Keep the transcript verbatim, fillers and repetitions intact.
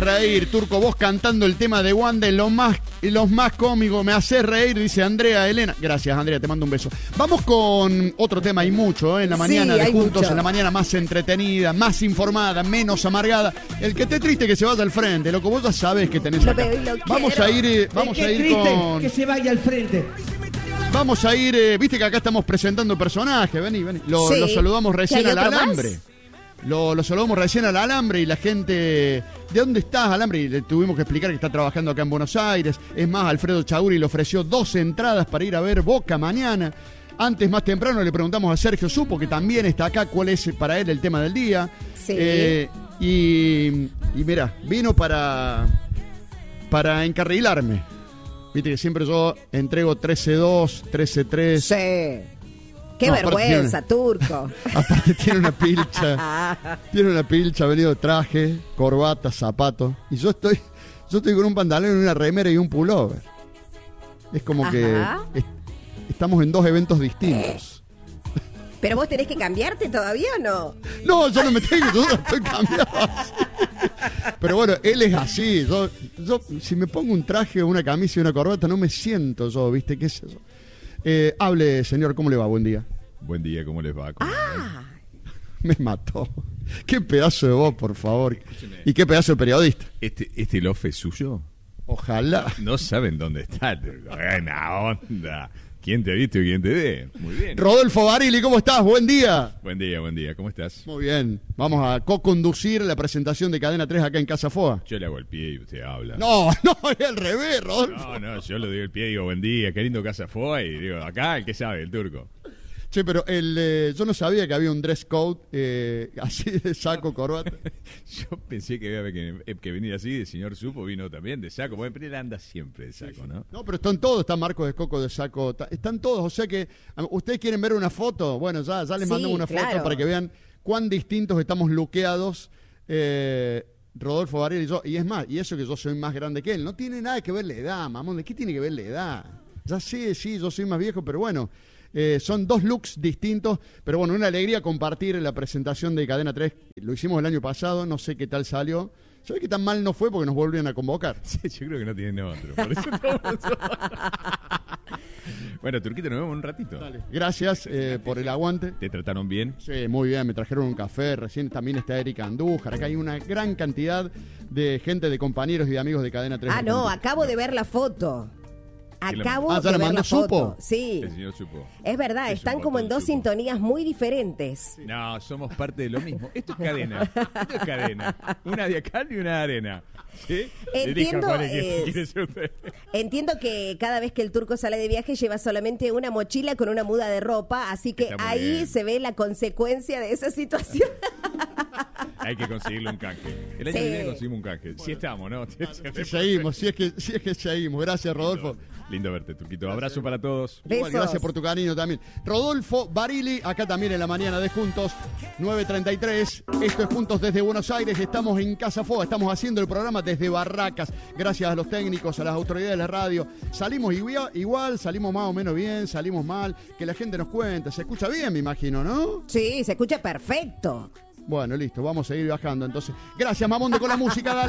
reír, Turco, vos cantando el tema de Wanda en los más, en los más cómicos, me haces reír, dice Andrea Elena. Gracias, Andrea, te mando un beso. Vamos con otro tema, hay mucho, ¿eh? En la mañana sí, de Juntos, mucho. En la mañana más entretenida, más informada, menos amargada. El que esté triste que se vaya al frente, loco, vos ya sabés que tenés Lo acá. veo y lo Vamos quiero. a ir, eh, vamos Qué a ir triste con... que se vaya al frente. Vamos a ir, eh, viste que acá estamos presentando personajes, vení, vení. Lo, Sí. lo saludamos recién ¿Que hay al otro más? alambre. Lo, lo saludamos recién al alambre y la gente... ¿De dónde estás, alambre? Y le tuvimos que explicar que está trabajando acá en Buenos Aires. Es más, Alfredo Chauri le ofreció dos entradas para ir a ver Boca mañana. Antes, más temprano, le preguntamos a Sergio Supo, que también está acá, cuál es para él el tema del día. Sí. Eh, y, y mira, vino para, para encarrilarme. Viste que siempre yo entrego trece dos, trece tres. Sí. Qué No, aparte vergüenza, Turco. Aparte tiene una pilcha. Tiene una pilcha, ha venido de traje, corbata, zapato. Y yo estoy, yo estoy con un pantalón, una remera y un pullover. Es como Ajá. que es- estamos en dos eventos distintos. ¿Pero vos tenés que cambiarte todavía o no? No, yo no me tengo, yo no estoy cambiado así. Pero bueno, él es así. Yo, yo, si me pongo un traje, una camisa y una corbata, no me siento yo, ¿viste? ¿Qué es eso? Eh, hable, señor, ¿cómo le va? Buen día. Buen día, ¿cómo les va? ¿Cómo Ah, Me mató. Qué pedazo de voz, por favor. Y qué pedazo de periodista. ¿Este, este lofe es suyo? Ojalá. No saben dónde está. Buena onda. ¿Quién te ha visto y quién te ve? Muy bien. Rodolfo Barili, ¿cómo estás? Buen día. Buen día, buen día. ¿Cómo estás? Muy bien. Vamos a co-conducir la presentación de Cadena tres acá en Casa Foa. Yo le hago el pie y usted habla. No, no, es al revés, Rodolfo. No, no, yo le doy el pie y digo buen día, qué lindo casa fue. Y digo, acá el que sabe, el turco. Che, pero el, eh, yo no sabía que había un dress code eh, así de saco, corbata. Yo pensé que había que, que venir así, el señor Supo vino también de saco. Bueno, pero él anda siempre de saco, ¿no? No, pero están todos, está Marcos de Coco de saco, ta- están todos, o sea que, a- ¿ustedes quieren ver una foto? Bueno, ya, ya les Sí, mandamos una foto claro. para que vean cuán distintos estamos luqueados eh, Rodolfo Barili y yo. Y es más, y eso que yo soy más grande que él, no tiene nada que ver la edad, mamón, ¿de qué tiene que ver la edad? Ya sé, sí, yo soy más viejo, pero bueno, eh, son dos looks distintos, pero bueno, una alegría compartir la presentación de Cadena tres, lo hicimos el año pasado, no sé qué tal salió. ¿Sabés qué tan mal no fue? Porque nos volvieron a convocar. Sí, yo creo que no tienen otro. Por eso estamos- Bueno, Turquito, nos vemos en un ratito. Dale. Gracias eh, por el aguante. ¿Te trataron bien? Sí, muy bien, me trajeron un café, recién también está Erika Andújar, acá hay una gran cantidad de gente, de compañeros y de amigos de Cadena tres. ah, no, acabo de ver la foto. Acabo Ah, ¿ya de la ver mandó la foto. Supo? Sí, El señor Supo. es verdad, Es un están como en montón, dos Supo. sintonías muy diferentes. No, somos parte de lo mismo. Esto es cadena. Esto es cadena. Una de acá y una de arena. ¿Sí? Entiendo, Elija cuál es que eh, quiere ser usted. Entiendo que cada vez que el turco sale de viaje lleva solamente una mochila con una muda de ropa, así que Está muy ahí bien. se ve la consecuencia de esa situación. Hay que conseguirle un canje. El año Sí. que viene conseguimos un canje. Sí estamos, ¿no? Si seguimos, si es que, si es que seguimos. Gracias, Rodolfo. Lindo verte, Turquito. Abrazo para todos. Igual, Besos. gracias por tu cariño también. Rodolfo Barili, acá también en la mañana de Juntos, nueve treinta y tres. Esto es Juntos desde Buenos Aires. Estamos en Casa Foa, estamos haciendo el programa desde Barracas. Gracias a los técnicos, a las autoridades de la radio. Salimos igual, igual, salimos más o menos bien, salimos mal. Que la gente nos cuente. Se escucha bien, me imagino, ¿no? Sí, se escucha perfecto. Bueno, listo, vamos a seguir bajando entonces. Gracias, Mamondo, con la música. Dale.